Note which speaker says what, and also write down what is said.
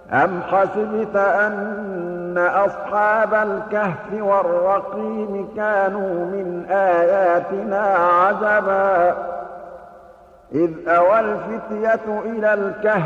Speaker 1: أَمْ حَسِبْتَ أَنَّ أَصْحَابَ الْكَهْفِ وَالرَّقِيمِ كَانُوا مِنْ آيَاتِنَا عَجَبًا إِذْ أَوَى الْفِتْيَةُ إِلَى الْكَهْفِ